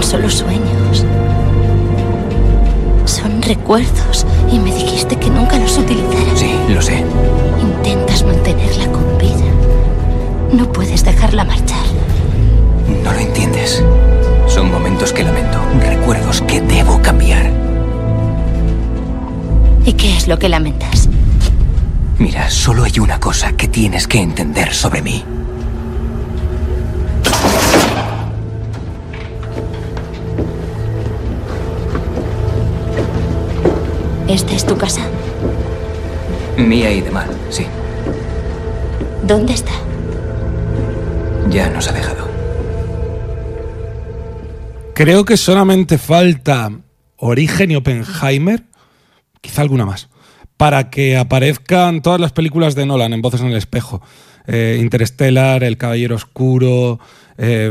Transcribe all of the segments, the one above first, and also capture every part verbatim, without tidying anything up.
solo sueños. Son recuerdos y me dijiste que nunca los utilizaras. Sí, lo sé. Intentas mantenerla con vida. No puedes dejarla marchar. No lo entiendes. Son momentos que lamento, recuerdos que debo cambiar. ¿Y qué es lo que lamentas? Mira, solo hay una cosa que tienes que entender sobre mí. ¿Esta es tu casa? Mía y de Mar, sí. ¿Dónde está? Ya nos ha dejado. Creo que solamente falta Origen y Oppenheimer, quizá alguna más, para que aparezcan todas las películas de Nolan en Voces en el Espejo. Eh, Interstellar, El Caballero Oscuro, eh,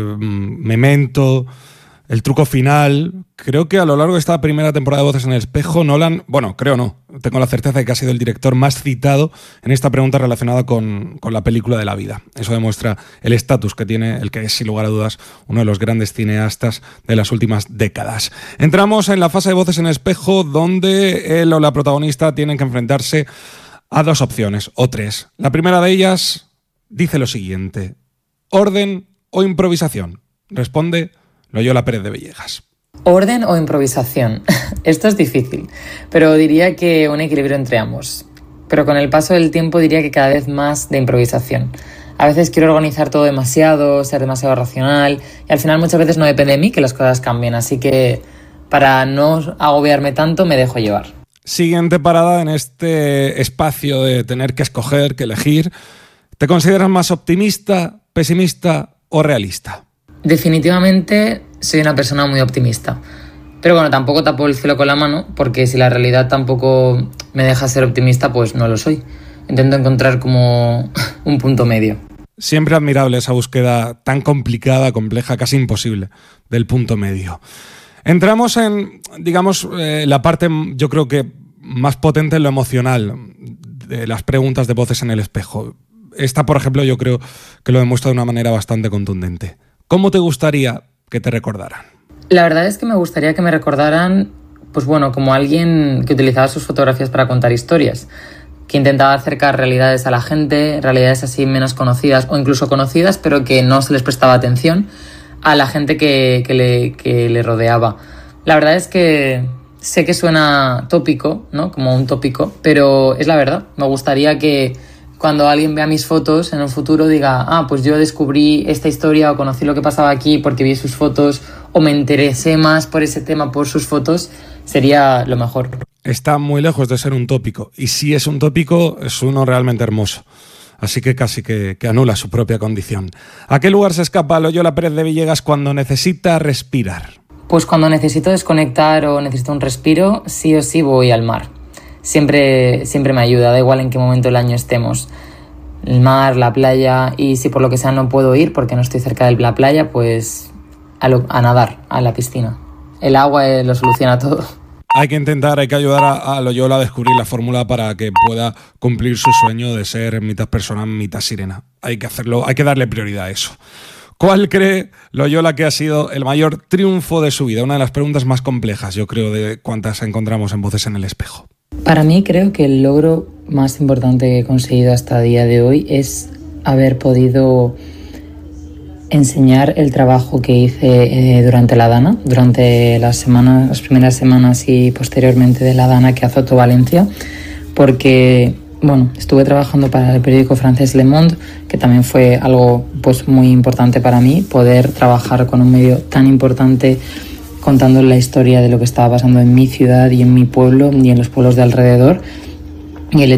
Memento, El Truco Final. Creo que a lo largo de esta primera temporada de Voces en el Espejo, Nolan, bueno, creo no, tengo la certeza de que ha sido el director más citado en esta pregunta relacionada con, con la película de la vida. Eso demuestra el estatus que tiene el que es, sin lugar a dudas, uno de los grandes cineastas de las últimas décadas. Entramos en la fase de Voces en el Espejo, donde él o la protagonista tienen que enfrentarse a dos opciones, o tres. La primera de ellas dice lo siguiente: ¿orden o improvisación? Responde Loyola Pérez de Villegas. ¿Orden o improvisación? Esto es difícil, pero diría que un equilibrio entre ambos. Pero con el paso del tiempo diría que cada vez más de improvisación. A veces quiero organizar todo demasiado, ser demasiado racional, y al final muchas veces no depende de mí que las cosas cambien, así que para no agobiarme tanto me dejo llevar. Siguiente parada en este espacio de tener que escoger, que elegir. ¿Te consideras más optimista, pesimista o realista? Definitivamente soy una persona muy optimista. Pero bueno, tampoco tapo el cielo con la mano, porque si la realidad tampoco me deja ser optimista, pues no lo soy. Intento encontrar como un punto medio. Siempre admirable esa búsqueda tan complicada, compleja, casi imposible, del punto medio. Entramos en, digamos, eh, la parte, yo creo que más potente en lo emocional de las preguntas de Voces en el Espejo. Esta, por ejemplo, yo creo que lo demuestra de una manera bastante contundente. ¿Cómo te gustaría que te recordaran? La verdad es que me gustaría que me recordaran, pues bueno, como alguien que utilizaba sus fotografías para contar historias, que intentaba acercar realidades a la gente, realidades así menos conocidas o incluso conocidas, pero que no se les prestaba atención a la gente que, que, le, que le rodeaba. La verdad es que sé que suena tópico, ¿no? Como un tópico, pero es la verdad. Me gustaría que cuando alguien vea mis fotos en un futuro diga, ah, pues yo descubrí esta historia o conocí lo que pasaba aquí porque vi sus fotos o me interesé más por ese tema por sus fotos, sería lo mejor. Está muy lejos de ser un tópico, y si es un tópico es uno realmente hermoso, así que casi que, que anula su propia condición. ¿A qué lugar se escapa Loyola Pérez de Villegas cuando necesita respirar? Pues cuando necesito desconectar o necesito un respiro, sí o sí voy al mar. Siempre, siempre me ayuda, da igual en qué momento del año estemos. El mar, la playa, y si por lo que sea no puedo ir porque no estoy cerca de la playa, pues a, lo, a nadar, a la piscina. El agua eh, lo soluciona todo. Hay que intentar, hay que ayudar a, a Loyola a descubrir la fórmula para que pueda cumplir su sueño de ser mitad persona, mitad sirena. Hay que hacerlo, hay que darle prioridad a eso. ¿Cuál cree Loyola que ha sido el mayor triunfo de su vida? Una de las preguntas más complejas, yo creo, de cuántas encontramos en Voces en el Espejo. Para mí creo que el logro más importante que he conseguido hasta el día de hoy es haber podido enseñar el trabajo que hice eh, durante la Dana, durante las semanas, las primeras semanas y posteriormente de la Dana que azotó Valencia, porque bueno, estuve trabajando para el periódico francés Le Monde, que también fue algo pues muy importante para mí, poder trabajar con un medio tan importante contando la historia de lo que estaba pasando en mi ciudad y en mi pueblo y en los pueblos de alrededor. Y el